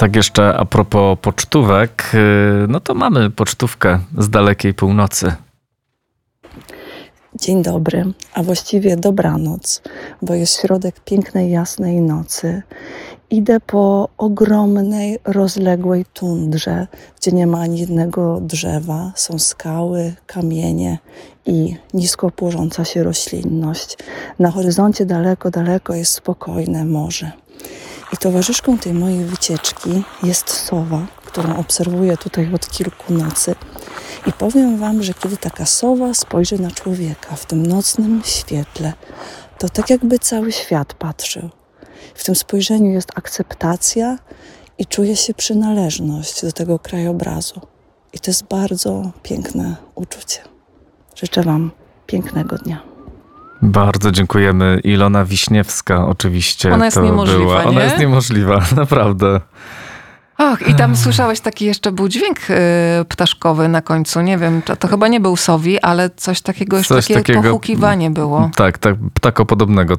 tak jeszcze a propos pocztówek, no to mamy pocztówkę z dalekiej północy. Dzień dobry, a właściwie dobranoc, bo jest środek pięknej, jasnej nocy. Idę po ogromnej, rozległej tundrze, gdzie nie ma ani jednego drzewa. Są skały, kamienie i nisko płożąca się roślinność. Na horyzoncie daleko, daleko jest spokojne morze. I towarzyszką tej mojej wycieczki jest sowa, którą obserwuję tutaj od kilku nocy. I powiem wam, że kiedy taka sowa spojrzy na człowieka w tym nocnym świetle, to tak jakby cały świat patrzył. W tym spojrzeniu jest akceptacja i czuje się przynależność do tego krajobrazu. I to jest bardzo piękne uczucie. Życzę wam pięknego dnia. Bardzo dziękujemy. Ilona Wiśniewska oczywiście. Ona jest niemożliwa, była. nie? Ona jest niemożliwa, naprawdę. Och, i tam słyszałeś taki jeszcze był dźwięk ptaszkowy na końcu. Nie wiem, to chyba nie był sowi, ale coś takiego, jeszcze takie pochukiwanie było. Tak, ptakopodobnego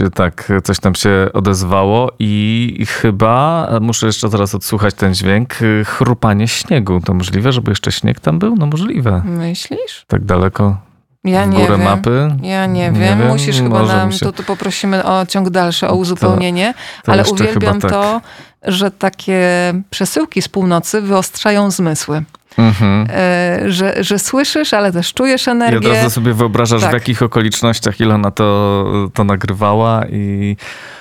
coś tam się odezwało i chyba, muszę jeszcze teraz odsłuchać ten dźwięk, chrupanie śniegu. To możliwe, żeby jeszcze śnieg tam był? No możliwe. Myślisz? Tak daleko? Ja w nie górę wiem. mapy? Ja nie wiem. Musisz chyba nam, tu poprosimy o ciąg dalszy, o uzupełnienie. To ale jeszcze uwielbiam chyba tak. to, że takie przesyłki z północy wyostrzają zmysły. Mhm. Że słyszysz, ale też czujesz energię. I od razu sobie wyobrażasz, Tak. w jakich okolicznościach Ilona to nagrywała i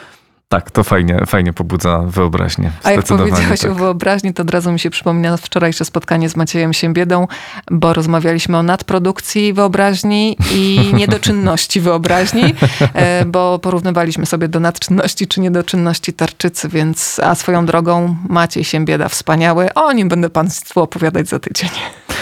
tak, to fajnie pobudza wyobraźnię. A jak Zdecydowanie powiedziałaś tak. o wyobraźni, to od razu mi się przypomina wczorajsze spotkanie z Maciejem Siembiedą, bo rozmawialiśmy o nadprodukcji wyobraźni i niedoczynności wyobraźni, bo porównywaliśmy sobie do nadczynności czy niedoczynności tarczycy, więc a swoją drogą Maciej Siembieda wspaniały, o nim będę państwu opowiadać za tydzień.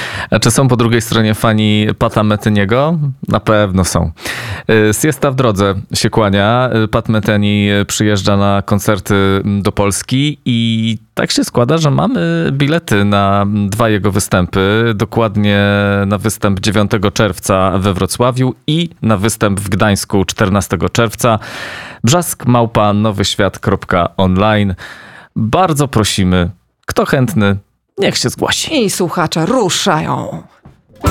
A czy są po drugiej stronie fani Pata Metyniego? Na pewno są. Siesta w drodze się kłania. Pat Metheny przyjeżdża na koncerty do Polski i tak się składa, że mamy bilety na 2 jego występy. Dokładnie na występ 9 czerwca we Wrocławiu i na występ w Gdańsku 14 czerwca. brzask@nowyświat.online. Bardzo prosimy, kto chętny, niech się zgłosi. I słuchacze ruszają.